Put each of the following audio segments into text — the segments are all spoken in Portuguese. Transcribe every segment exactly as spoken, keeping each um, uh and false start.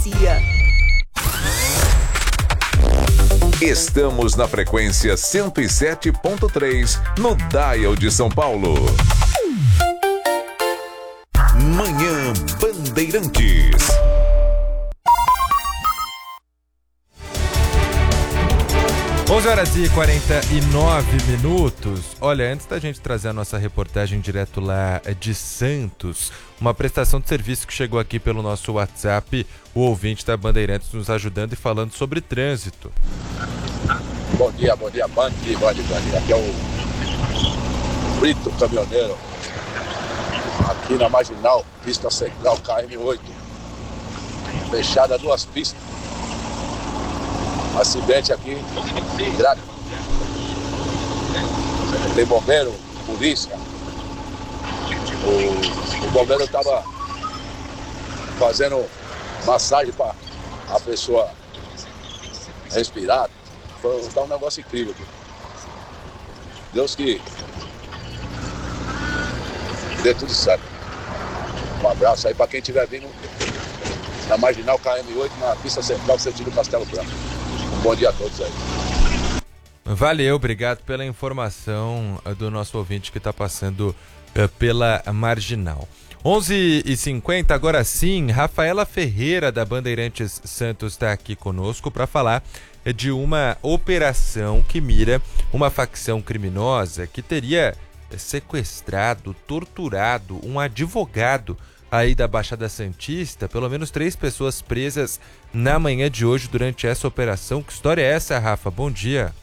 Estamos na frequência cento e sete ponto três, no Dial de São Paulo. Manhã Bandeirantes. onze horas e quarenta e nove minutos. Olha, antes da gente trazer a nossa reportagem direto lá de Santos, uma prestação de serviço que chegou aqui pelo nosso WhatsApp, o ouvinte da Bandeirantes nos ajudando e falando sobre trânsito. Bom dia, bom dia, bom dia, bom dia, bom dia. Aqui é o Brito, caminhoneiro, aqui na Marginal, pista central, K M oito, fechada duas pistas. Acidente aqui, grave. Tem bombeiro, polícia. O, o bombeiro estava fazendo massagem para a pessoa respirar. Foi tá um negócio incrível aqui. Deus que dê tudo certo. Um abraço aí para quem estiver vindo na Marginal K M oito, na pista central, sentido Castelo Branco. Bom dia a todos aí. Valeu, obrigado pela informação do nosso ouvinte que está passando uh, pela Marginal. onze e cinquenta, agora sim, Rafaela Ferreira da Bandeirantes Santos está aqui conosco para falar de uma operação que mira uma facção criminosa que teria sequestrado, torturado um advogado aí da Baixada Santista, pelo menos três pessoas presas na manhã de hoje durante essa operação. Que história é essa, Rafa? Bom dia.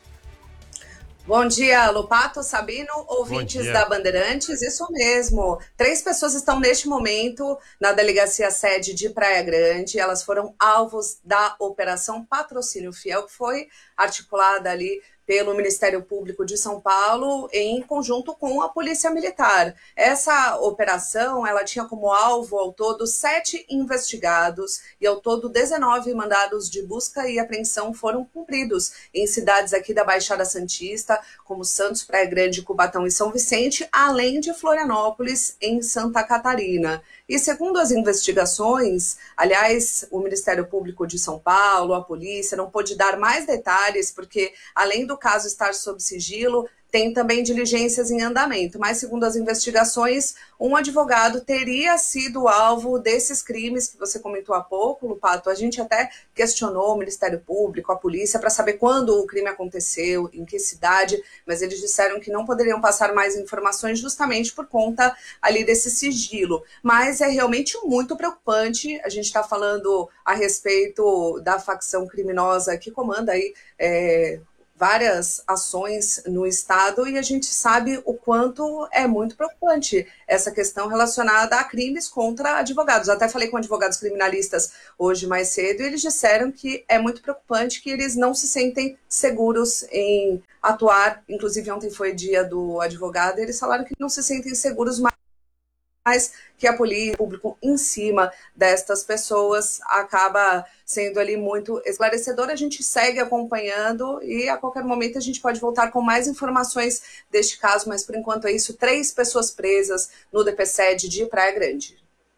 Bom dia, Lopato, Sabino, ouvintes da Bandeirantes, isso mesmo. Três pessoas estão neste momento na delegacia sede de Praia Grande. Elas foram alvos da Operação Patrocínio Fiel, que foi articulada ali pelo Ministério Público de São Paulo em conjunto com a Polícia Militar. Essa operação, ela tinha como alvo ao todo sete investigados e ao todo dezenove mandados de busca e apreensão foram cumpridos em cidades aqui da Baixada Santista, como Santos, Praia Grande, Cubatão e São Vicente, além de Florianópolis, em Santa Catarina. E segundo as investigações, aliás, o Ministério Público de São Paulo, a polícia, não pôde dar mais detalhes, porque além do caso estar sob sigilo, tem também diligências em andamento, mas segundo as investigações, um advogado teria sido alvo desses crimes que você comentou há pouco, Lupato. A gente até questionou o Ministério Público, a polícia, para saber quando o crime aconteceu, em que cidade, mas eles disseram que não poderiam passar mais informações justamente por conta ali desse sigilo. Mas é realmente muito preocupante, a gente está falando a respeito da facção criminosa que comanda aí é, várias ações no Estado e a gente sabe o quanto é muito preocupante essa questão relacionada a crimes contra advogados. Até falei com advogados criminalistas hoje mais cedo e eles disseram que é muito preocupante, que eles não se sentem seguros em atuar. Inclusive ontem foi dia do advogado e eles falaram que não se sentem seguros mais mas que a polícia, o público em cima destas pessoas acaba sendo ali muito esclarecedor. A gente segue acompanhando e a qualquer momento a gente pode voltar com mais informações deste caso, mas por enquanto é isso, três pessoas presas no D P sede de Praia Grande.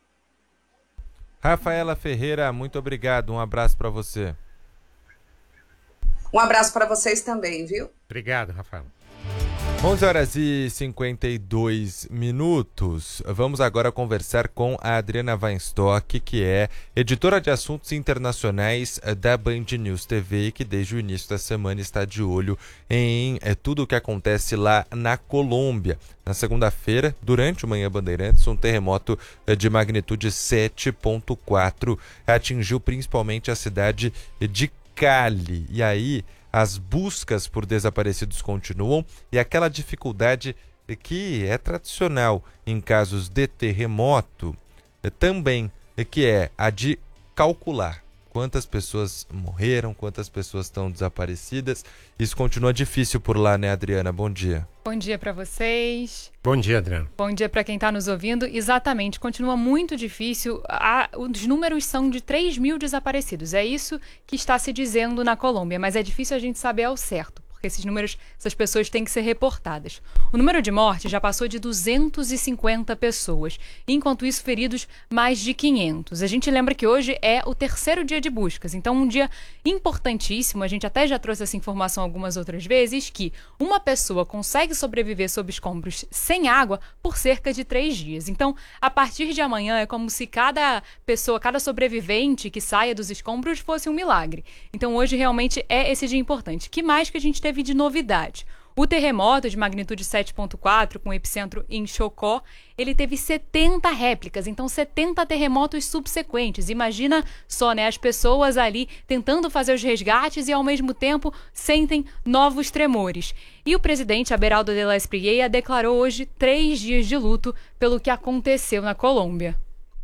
Rafaela Ferreira, muito obrigado, um abraço para você. Um abraço para vocês também, viu? Obrigado, Rafaela. onze horas e cinquenta e dois minutos. Vamos agora conversar com a Adriana Weinstock, que é editora de assuntos internacionais da Band News T V e que desde o início da semana está de olho em é, tudo o que acontece lá na Colômbia. Na segunda-feira, durante o Manhã Bandeirantes, um terremoto de magnitude sete ponto quatro atingiu principalmente a cidade de Cali. E aí as buscas por desaparecidos continuam e aquela dificuldade que é tradicional em casos de terremoto também, que é a de calcular quantas pessoas morreram, quantas pessoas estão desaparecidas. Isso continua difícil por lá, né, Adriana? Bom dia. Bom dia para vocês. Bom dia, Adriana. Bom dia para quem está nos ouvindo. Exatamente, continua muito difícil. Ah, os números são de três mil desaparecidos. É isso que está se dizendo na Colômbia, mas é difícil a gente saber ao certo, porque esses números, essas pessoas têm que ser reportadas. O número de mortes já passou de duzentas e cinquenta pessoas, enquanto isso feridos mais de quinhentos. A gente lembra que hoje é o terceiro dia de buscas, então um dia importantíssimo, a gente até já trouxe essa informação algumas outras vezes, que uma pessoa consegue sobreviver sob escombros sem água por cerca de três dias. Então, a partir de amanhã é como se cada pessoa, cada sobrevivente que saia dos escombros fosse um milagre. Então, hoje realmente é esse dia importante. Que mais que a gente teve de novidade? O terremoto de magnitude sete ponto quatro, com epicentro em Chocó, ele teve setenta réplicas, então setenta terremotos subsequentes. Imagina só, né, as pessoas ali tentando fazer os resgates e ao mesmo tempo sentem novos tremores. E o presidente Aberaldo de la Espriella declarou hoje três dias de luto pelo que aconteceu na Colômbia.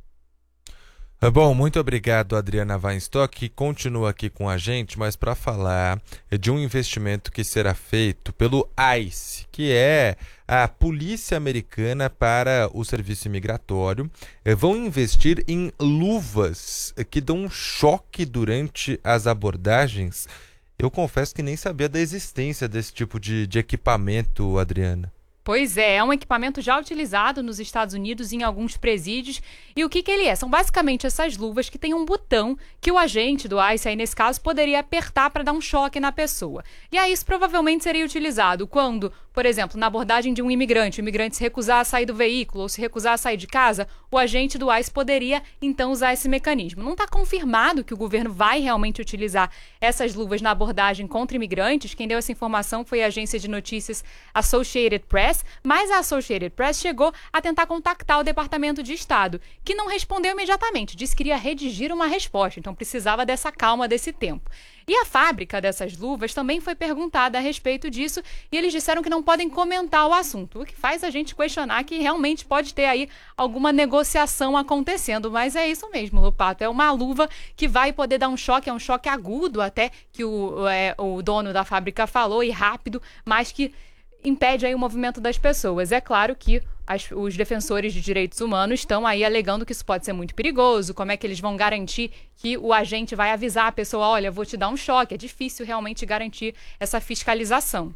Bom, muito obrigado, Adriana Weinstock, que continua aqui com a gente, mas para falar de um investimento que será feito pelo ICE, que é a Polícia Americana para o Serviço Imigratório. Vão investir em luvas que dão um choque durante as abordagens. Eu confesso que nem sabia da existência desse tipo de, de equipamento, Adriana. Pois é, é um equipamento já utilizado nos Estados Unidos em alguns presídios. E o que, que ele é? São basicamente essas luvas que têm um botão que o agente do ICE, aí nesse caso, poderia apertar para dar um choque na pessoa. E aí isso provavelmente seria utilizado quando, por exemplo, na abordagem de um imigrante, o imigrante se recusar a sair do veículo ou se recusar a sair de casa, o agente do ICE poderia então usar esse mecanismo. Não está confirmado que o governo vai realmente utilizar essas luvas na abordagem contra imigrantes. Quem deu essa informação foi a agência de notícias Associated Press, mas a Associated Press chegou a tentar contactar o Departamento de Estado, que não respondeu imediatamente, disse que iria redigir uma resposta, então precisava dessa calma, desse tempo. E a fábrica dessas luvas também foi perguntada a respeito disso e eles disseram que não podem comentar o assunto, o que faz a gente questionar que realmente pode ter aí alguma negociação acontecendo, mas é isso mesmo, Lopato, é uma luva que vai poder dar um choque, é um choque agudo até que o, é, o dono da fábrica falou e rápido, mas que impede aí o movimento das pessoas. É claro que as, os defensores de direitos humanos estão aí alegando que isso pode ser muito perigoso, como é que eles vão garantir que o agente vai avisar a pessoa, olha, vou te dar um choque. É difícil realmente garantir essa fiscalização.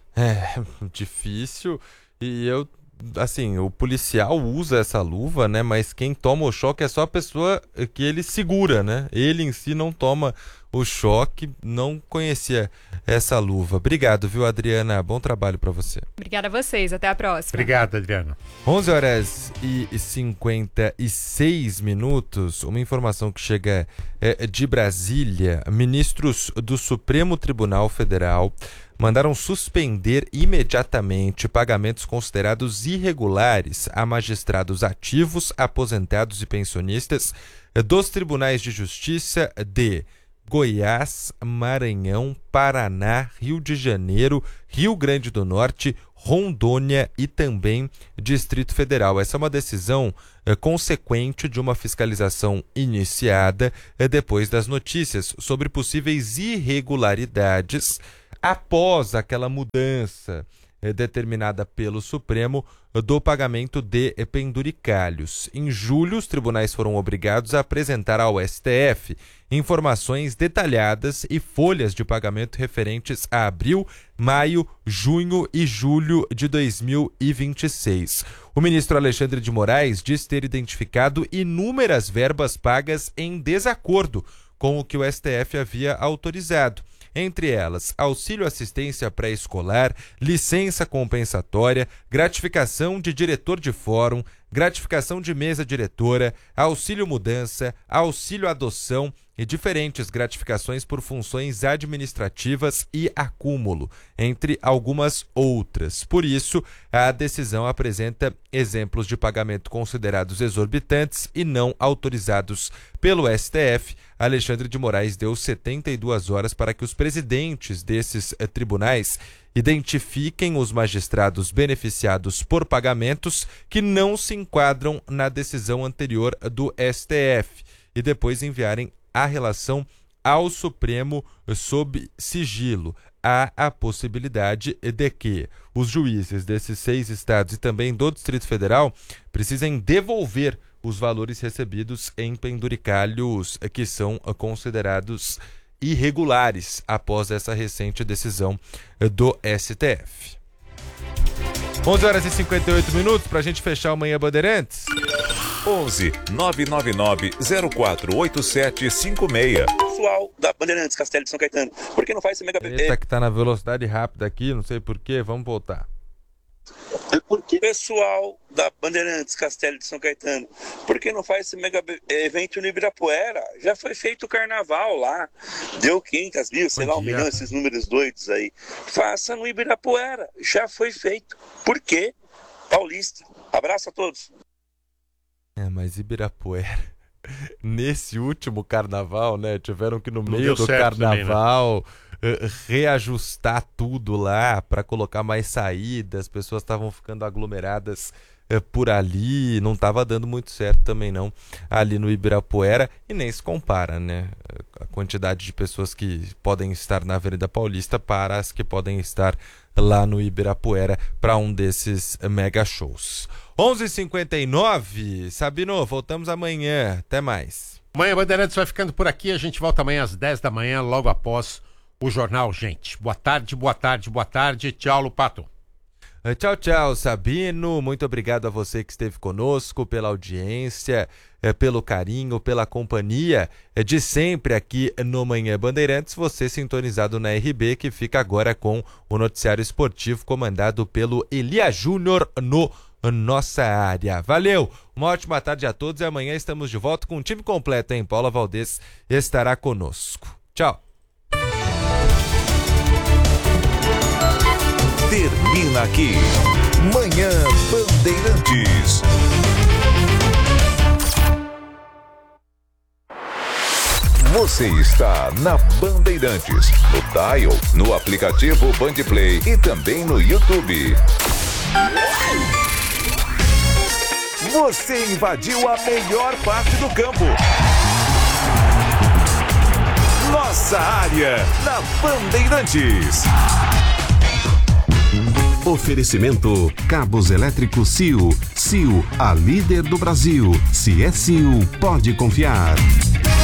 É, difícil. E eu, assim, o policial usa essa luva, né? Mas quem toma o choque é só a pessoa que ele segura, né? Ele em si não toma o choque, não conhecia essa luva. Obrigado, viu, Adriana? Bom trabalho para você. Obrigada a vocês. Até a próxima. Obrigado, Adriana. onze horas e cinquenta e seis minutos. Uma informação que chega é, de Brasília. Ministros do Supremo Tribunal Federal mandaram suspender imediatamente pagamentos considerados irregulares a magistrados ativos, aposentados e pensionistas dos tribunais de justiça de Goiás, Maranhão, Paraná, Rio de Janeiro, Rio Grande do Norte, Rondônia e também Distrito Federal. Essa é uma decisão é, consequente de uma fiscalização iniciada é, depois das notícias sobre possíveis irregularidades após aquela mudança é, determinada pelo Supremo do pagamento de penduricalhos. Em julho, os tribunais foram obrigados a apresentar ao S T F informações detalhadas e folhas de pagamento referentes a abril, maio, junho e julho de dois mil e vinte e seis. O ministro Alexandre de Moraes diz ter identificado inúmeras verbas pagas em desacordo com o que o S T F havia autorizado. Entre elas, auxílio assistência pré-escolar, licença compensatória, gratificação de diretor de fórum, gratificação de mesa diretora, auxílio mudança, auxílio adoção e diferentes gratificações por funções administrativas e acúmulo, entre algumas outras. Por isso, a decisão apresenta exemplos de pagamento considerados exorbitantes e não autorizados pelo S T F. Alexandre de Moraes deu setenta e duas horas para que os presidentes desses eh, tribunais identifiquem os magistrados beneficiados por pagamentos que não se enquadram na decisão anterior do S T F e depois enviarem a relação ao Supremo sob sigilo. Há a possibilidade de que os juízes desses seis estados e também do Distrito Federal precisem devolver os valores recebidos em penduricalhos que são considerados irregulares após essa recente decisão do S T F. onze horas e cinquenta e oito minutos para a gente fechar o Manhã Bandeirantes. onze nove nove nove zero quatro oito sete cinco seis. Pessoal da Bandeirantes, Castelo de São Caetano, por que não faz esse mega... Eita, que tá na velocidade rápida aqui, não sei porquê, vamos voltar. Porque pessoal da Bandeirantes, Castelo de São Caetano, por que não faz esse mega evento no Ibirapuera? Já foi feito o carnaval lá, deu quinhentas mil, sei lá, um milhão, esses números doidos aí. Faça no Ibirapuera, já foi feito. Por quê? Paulista. Abraço a todos. É, mas Ibirapuera, nesse último carnaval, né, tiveram que no Não meio do carnaval... também, né? reajustar tudo lá para colocar mais saídas, as pessoas estavam ficando aglomeradas eh, por ali, não estava dando muito certo também não ali no Ibirapuera, e nem se compara, né, a quantidade de pessoas que podem estar na Avenida Paulista para as que podem estar lá no Ibirapuera para um desses mega shows. onze e cinquenta e nove, Sabino, voltamos amanhã, até mais. Manhã Bandeirantes vai ficando por aqui, a gente volta amanhã às dez da manhã, logo após o Jornal Gente. Boa tarde, boa tarde, boa tarde. Tchau, Lupato. Tchau, tchau, Sabino. Muito obrigado a você que esteve conosco, pela audiência, pelo carinho, pela companhia de sempre aqui no Manhã Bandeirantes. Você sintonizado na R B, que fica agora com o noticiário esportivo comandado pelo Elias Júnior no Nossa Área. Valeu, uma ótima tarde a todos e amanhã estamos de volta com o time completo, hein? Paula Valdez estará conosco. Tchau. Termina aqui Manhã Bandeirantes. Você está na Bandeirantes, no Dial, no aplicativo Bandplay e também no YouTube. Você invadiu a melhor parte do campo. Nossa Área, na Bandeirantes. Oferecimento Cabos Elétricos C I O. C I O, a líder do Brasil. Se é C I O, pode confiar.